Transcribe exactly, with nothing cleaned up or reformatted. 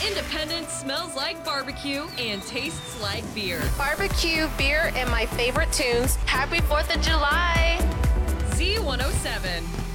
Independence smells like barbecue and tastes like beer. Barbecue, beer, and my favorite tunes. Happy fourth of July! Z one oh seven.